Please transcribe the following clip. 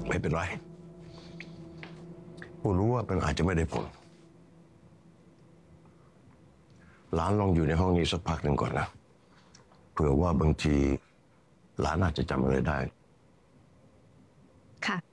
ไม่เป็นไรกูรู้ว่ามันอาจจะไม่ได้ผลหลานลองอยู่ในห้องนี้สักพักหนึ่งก่อนนะเผื่อว่าบางทีหลานอาจจะจำอะไรได้ค่ะ